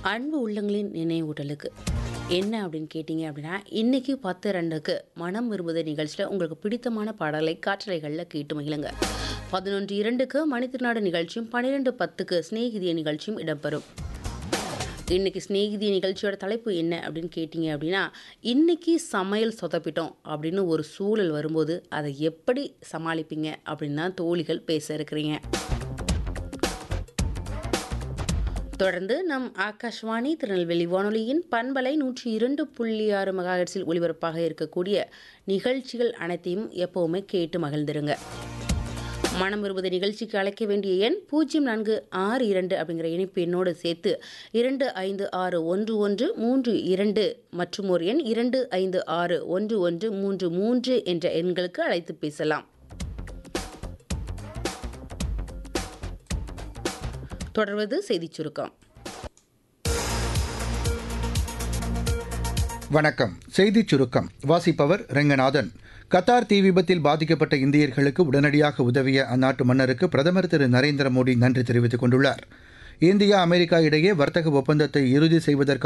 அன்பு உள்ளங்களின் நினைவூட்டலுக்கு என்ன அப்படின்னு கேட்டிங்க அப்படின்னா, இன்னைக்கு 10:02க்கு மனம் விரும்புத நிகழ்ச்சியில் உங்களுக்கு பிடித்தமான பாடலை காற்றலைகளில் கேட்டு மகிழுங்க. 11:02க்கு மணித்திருநாடு நிகழ்ச்சியும் 12:10க்கு சிநேகிதிய நிகழ்ச்சியும் இடம்பெறும். இன்னைக்கு சிநேகிதிய நிகழ்ச்சியோட தலைப்பு என்ன அப்படின்னு கேட்டிங்க அப்படின்னா, இன்னைக்கு சமையல் சொதப்பிட்டோம் அப்படின்னு ஒரு சூழல் வரும்போது அதை எப்படி சமாளிப்பீங்க அப்படின்னு தான் தோழிகள் பேச இருக்கிறீங்க. தொடர்ந்து நம் ஆகாஷ்வாணி திருநெல்வேலி வானொலியின் பண்பலை 102.6 மெகாஹெர்ட்ஸில் ஒலிபரப்பாக இருக்கக்கூடிய நிகழ்ச்சிகள் அனைத்தையும் எப்பவுமே கேட்டு மகிழ்ந்துருங்க. மனம் விரும்புத நிகழ்ச்சிக்கு அழைக்க வேண்டிய எண் 0462 அப்படிங்கிற இணைப்பு எண்ணோடு சேர்த்து 25611132 மற்றும் ஒரு எண் 25611133 என்ற எண்களுக்கு அழைத்து பேசலாம். தொடர்வது செய்திச் சுருக்கம். வணக்கம். செய்திச் சுருக்கம் வாசிப்பவர் ரெங்கநாதன். கத்தார் தீ விபத்தில் பாதிக்கப்பட்ட இந்தியர்களுக்கு உடனடியாக உதவிய அந்நாட்டு மன்னருக்கு பிரதமர் திரு நரேந்திர மோடி நன்றி தெரிவித்துக் கொண்டுள்ளார். இந்தியா அமெரிக்கா இடையே வர்த்தக ஒப்பந்தத்தை இறுதி செய்வதற்கான